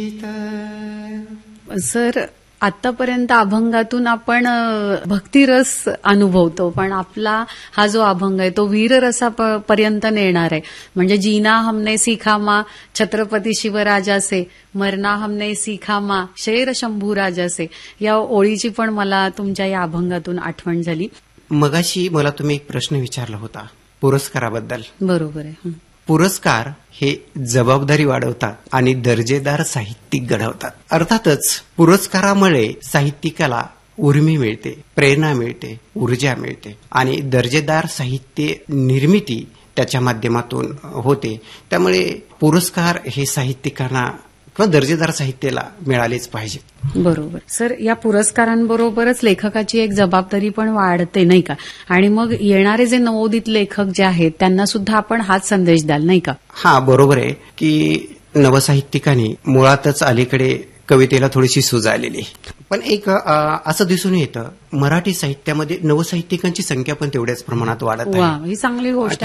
Sir, आतापर्यंत अभंगातून आपण भक्तिरस अनुभवतो, पण आपला हा जो अभंग आहे तो वीररसापर्यंत नेणार आहे. म्हणजे जीना हमने सीखा मा छत्रपती शिवराजासे, मरना हमने सीखा मा शेर शंभू राजासे, या ओळीची पण मला तुमच्या या अभंगातून आठवण झाली. मगाशी मला तुम्ही एक प्रश्न विचारला होता पुरस्काराबद्दल. बरोबर आहे. पुरस्कार हे जबाबदारी वाढवतात आणि दर्जेदार साहित्यिक घडवतात. अर्थातच पुरस्कारामुळे साहित्यिकाला उर्मी मिळते, प्रेरणा मिळते, ऊर्जा मिळते आणि दर्जेदार साहित्य निर्मिती त्याच्या माध्यमातून होते. त्यामुळे पुरस्कार हे साहित्यिकांना किंवा दर्जेदार साहित्याला मिळालेच पाहिजे. बरोबर. सर, या पुरस्कारांबरोबरच लेखकाची एक जबाबदारी पण वाढते, नाही का? आणि मग येणारे जे नवोदित लेखक जे आहेत त्यांना सुद्धा आपण हाच संदेश द्याल, नाही का? हा, बरोबर आहे की नवसाहित्यिकांनी मुळातच अलीकडे कवितेला थोडीशी सूज आलेली, पण एक असं दिसून येतं मराठी साहित्यामध्ये नवसाहित्यिकांची संख्या पण तेवढ्याच प्रमाणात वाढत आहे. ही चांगली गोष्ट